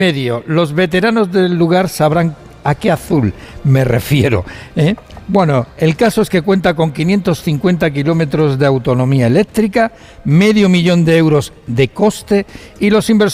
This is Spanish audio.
medio. Los veteranos del lugar sabrán a qué azul me refiero, ¿eh? Bueno, el caso es que cuenta con 550 kilómetros de autonomía eléctrica, 500.000 euros de coste y los inversores